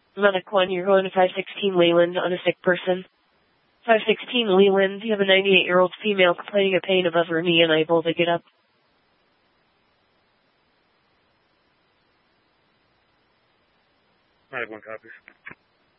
Medic 1, you're going to 516 Leland on a sick person. 516 Leland, you have a 98-year-old female complaining of pain above her knee and unable to get up. I have one copy.